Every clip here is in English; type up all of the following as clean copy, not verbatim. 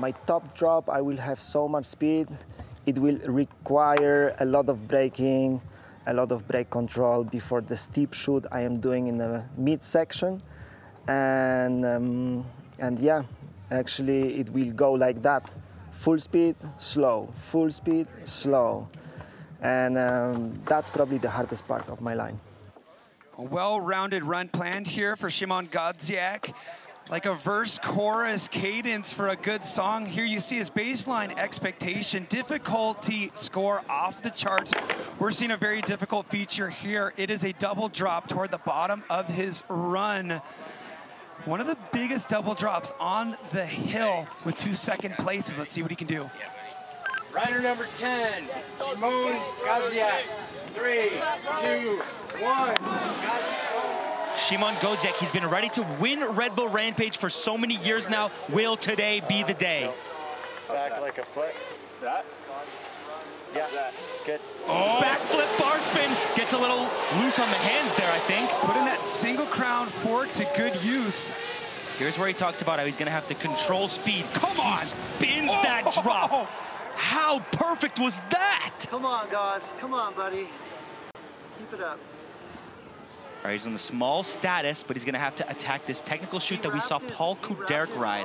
my top drop, I will have so much speed. It will require a lot of braking, a lot of brake control before the steep shoot I am doing in the mid-section. And yeah, actually it will go like that. Full speed, slow, full speed, slow. And that's probably the hardest part of my line. A well-rounded run planned here for Szymon Godziak. Like a verse, chorus, cadence for a good song. Here you see his baseline expectation, difficulty score off the charts. We're seeing a very difficult feature here. It is a double drop toward the bottom of his run. One of the biggest double drops on the hill with 2 second places. Let's see what he can do. Rider number 10, Szymon Godziak. 3, 2, 1. Szymon Godziak, he's been ready to win Red Bull Rampage for so many years now. Will today be the day? Back like a foot. That? Yeah, good. Oh. Backflip bar spin. Gets a little loose on the hands there, I think. Putting that single crown fork to good use. Here's where he talked about how he's gonna have to control speed. Come on! He spins that drop. How perfect was that? Come on, guys. Come on, buddy. Keep it up. All right, he's on the small status, but he's gonna have to attack this technical shoot that we saw Paul Kuderk ride.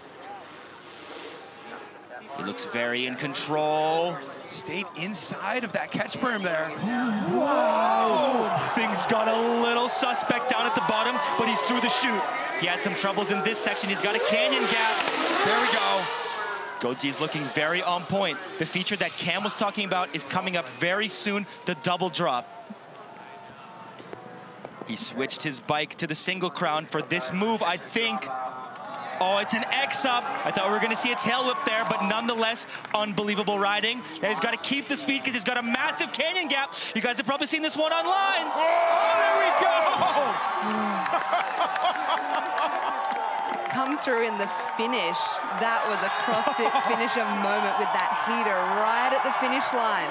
He looks very in control. Stayed inside of that catch berm there. Wow! Things got a little suspect down at the bottom, but he's through the chute. He had some troubles in this section. He's got a canyon gap. There we go. Godzie is looking very on point. The feature that Cam was talking about is coming up very soon, the double drop. He switched his bike to the single crown for this move, I think. Oh, it's an X up. I thought we were gonna see a tail whip there, but nonetheless, unbelievable riding. And he's gotta keep the speed because he's got a massive canyon gap. You guys have probably seen this one online. Oh, there we go! Come through in the finish. That was a CrossFit finisher moment with that heater right at the finish line.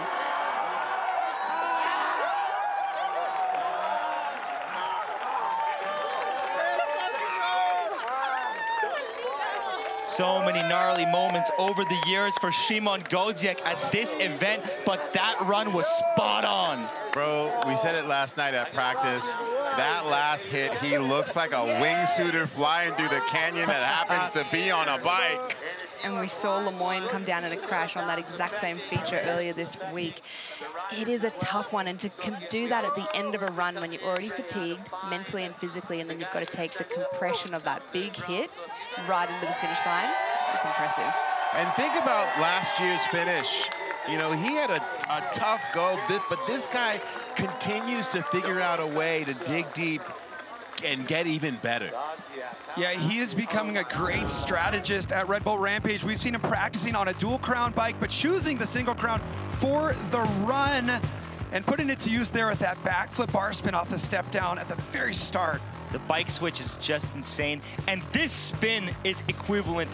So many gnarly moments over the years for Szymon Godziak at this event, but that run was spot on. Bro, we said it last night at practice. That last hit, he looks like a wingsuiter flying through the canyon that happens to be on a bike. And we saw Lemoyne come down in a crash on that exact same feature earlier this week. It is a tough one, and to do that at the end of a run when you're already fatigued mentally and physically, and then you've got to take the compression of that big hit right into the finish line, it's impressive. And think about last year's finish. You know, he had a tough go, but this guy continues to figure out a way to dig deep and get even better. Yeah, he is becoming a great strategist at Red Bull Rampage. We've seen him practicing on a dual crown bike, but choosing the single crown for the run and putting it to use there at that backflip bar spin off the step down at the very start. The bike switch is just insane, and this spin is equivalent.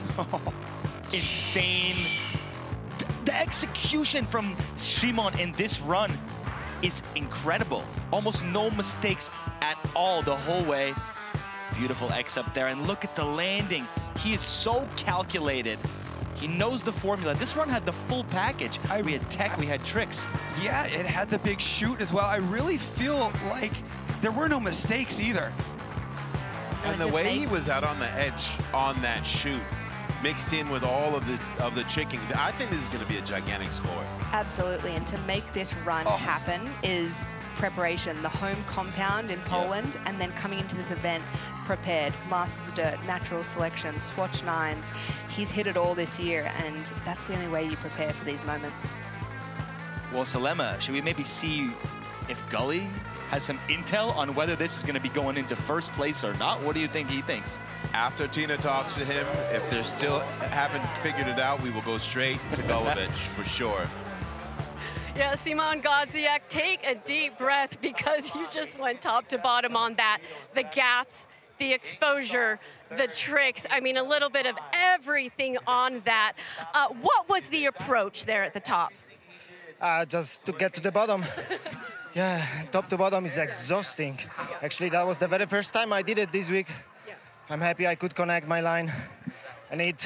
Insane. The execution from Szymon in this run is incredible. Almost no mistakes at all the whole way. Beautiful X up there, and look at the landing. He is so calculated. He knows the formula. This run had the full package. We had tech, we had tricks. Yeah, it had the big shoot as well. I really feel like there were no mistakes either. And the way he was out on the edge on that shoot, mixed in with all of the tricking, I think this is going to be a gigantic score. Absolutely, and to make this run happen is preparation. The home compound in Poland, and then coming into this event prepared. Masters of Dirt, Natural Selection, Swatch 9s. He's hit it all this year, and that's the only way you prepare for these moments. Well, Salema, should we maybe see if Gully has some intel on whether this is going to be going into first place or not? What do you think he thinks? After Tina talks to him, if they still haven't figured it out, we will go straight to Golubic for sure. Yeah, Szymon Godziak, take a deep breath because you just went top to bottom on that. The gaps, the exposure, the tricks. I mean, a little bit of everything on that. What was the approach there at the top? Just to get to the bottom. Yeah, top to bottom is exhausting. Actually, that was the very first time I did it this week. I'm happy I could connect my line, and it